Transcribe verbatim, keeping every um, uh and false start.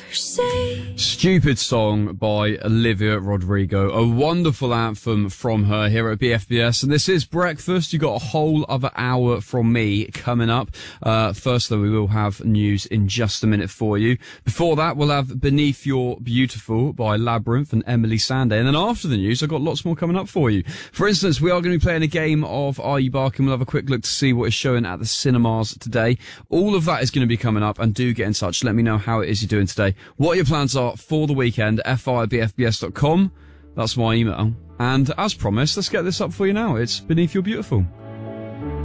Stupid Song by Olivia Rodrigo. A wonderful anthem from her here at B F B S. And this is Breakfast. You got a whole other hour from me coming up. Uh, first, though, we will have news in just a minute for you. Before that, we'll have Beneath Your Beautiful by Labyrinth and Emily Sandé. And then after the news, I've got lots more coming up for you. For instance, we are going to be playing a game of Are You Barking? We'll have a quick look to see what is showing at the cinemas today. All of that is going to be coming up, and do get in touch. Let me know how it is you're doing today. What your plans are for the weekend, f i at b f b s dot com. That's my email. And as promised, let's get this up for you now. It's Beneath Your Beautiful.